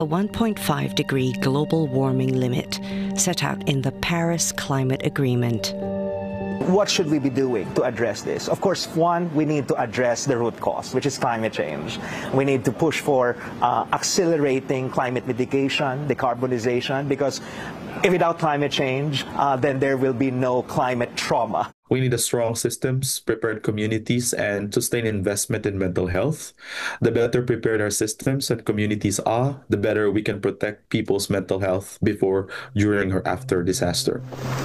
a 1.5 degree global warming limit set out in the Paris Climate Agreement. What should we be doing to address this? Of course, one, we need to address the root cause, which is climate change. We need to push for accelerating climate mitigation, decarbonization, because without climate change, then there will be no climate trauma. We need a strong systems, prepared communities, and sustained investment in mental health. The better prepared our systems and communities are, the better we can protect people's mental health before, during, or after disaster.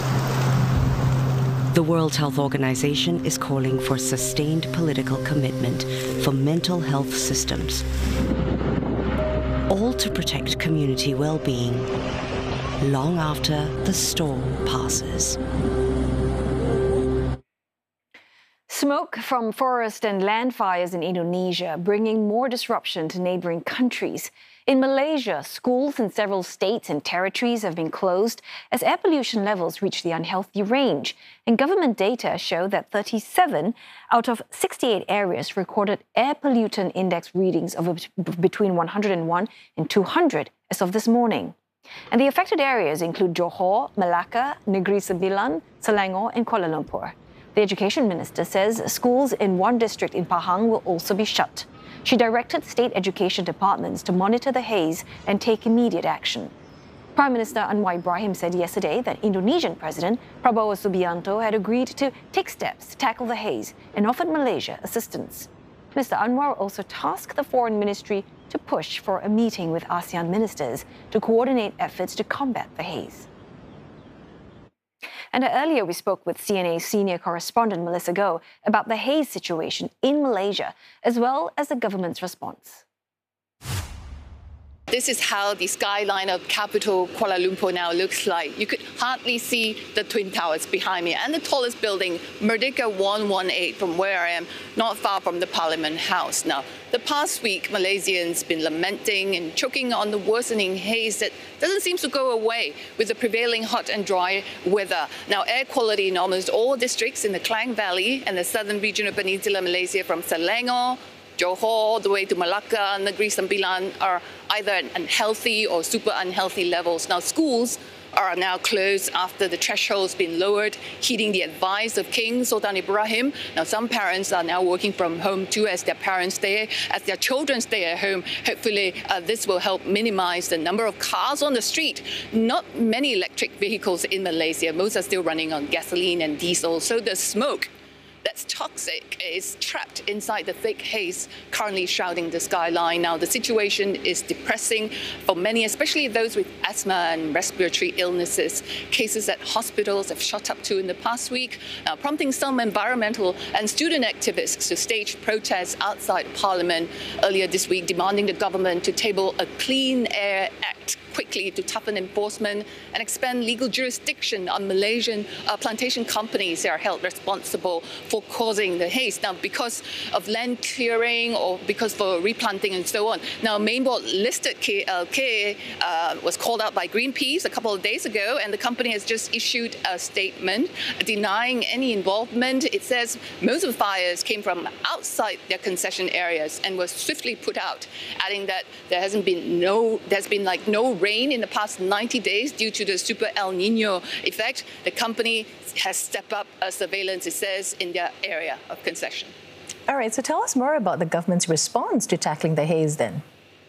The World Health Organization is calling for sustained political commitment for mental health systems, all to protect community well-being long after the storm passes. Smoke from forest and land fires in Indonesia bringing more disruption to neighboring countries. In Malaysia, schools in several states and territories have been closed as air pollution levels reach the unhealthy range. And government data show that 37 out of 68 areas recorded air pollutant index readings of between 101 and 200 as of this morning. And the affected areas include Johor, Malacca, Negeri Sembilan, Selangor, and Kuala Lumpur. The education minister says schools in one district in Pahang will also be shut. She directed state education departments to monitor the haze and take immediate action. Prime Minister Anwar Ibrahim said yesterday that Indonesian President Prabowo Subianto had agreed to take steps to tackle the haze and offered Malaysia assistance. Mr. Anwar also tasked the Foreign Ministry to push for a meeting with ASEAN ministers to coordinate efforts to combat the haze. And earlier we spoke with CNA senior correspondent Melissa Goh about the haze situation in Malaysia, as well as the government's response. This is how the skyline of capital Kuala Lumpur now looks like. You could hardly see the Twin Towers behind me and the tallest building, Merdeka 118, from where I am, not far from the Parliament House. Now, the past week, Malaysians been lamenting and choking on the worsening haze that doesn't seem to go away with the prevailing hot and dry weather. Now, air quality in almost all districts in the Klang Valley and the southern region of Peninsular Malaysia, from Selangor, Johor, all the way to Malacca and Negeri Sembilan, are either at unhealthy or super unhealthy levels. Now, schools are now closed after the threshold has been lowered, heeding the advice of King Sultan Ibrahim. Now, some parents are now working from home too, as their children stay at home. Hopefully, this will help minimize the number of cars on the street. Not many electric vehicles in Malaysia. Most are still running on gasoline and diesel. So the smoke that's toxic is trapped inside the thick haze currently shrouding the skyline. Now, the situation is depressing for many, especially those with asthma and respiratory illnesses. Cases at hospitals have shot up too in the past week, prompting some environmental and student activists to stage protests outside Parliament earlier this week, demanding the government to table a Clean Air Act quickly to toughen enforcement and expand legal jurisdiction on Malaysian plantation companies that are held responsible for causing the haze. Now, because of land clearing or because for replanting and so on. Now, Mainboard listed KLK was called out by Greenpeace a couple of days ago, and the company has just issued a statement denying any involvement. It says most of the fires came from outside their concession areas and were swiftly put out, adding that there's been no rain in the past 90 days due to the Super El Nino effect. The company has stepped up surveillance, it says, in their area of concession. All right, so tell us more about the government's response to tackling the haze then.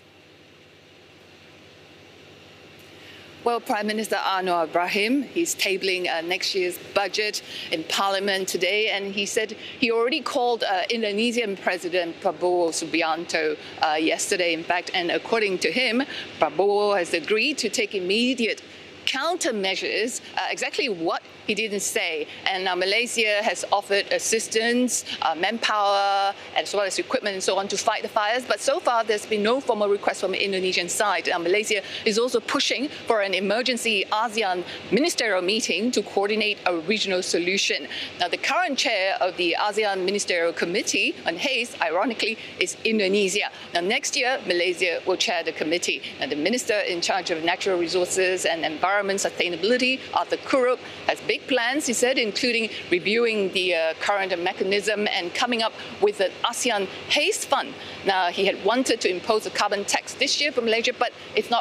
Well, Prime Minister Anwar Ibrahim, he's tabling next year's budget in Parliament today, and he said he already called Indonesian President Prabowo Subianto yesterday, in fact, and according to him, Prabowo has agreed to take immediate countermeasures, exactly what he didn't say. And Malaysia has offered assistance, manpower, as well as equipment and so on to fight the fires. But so far, there's been no formal request from the Indonesian side. Malaysia is also pushing for an emergency ASEAN ministerial meeting to coordinate a regional solution. Now, the current chair of the ASEAN Ministerial Committee on Haze, ironically, is Indonesia. Now, next year, Malaysia will chair the committee. Now, the minister in charge of natural resources and environment sustainability, Arthur Kurup, has big plans, he said, including reviewing the current mechanism and coming up with an ASEAN Haze Fund. Now, he had wanted to impose a carbon tax this year for Malaysia, but it's not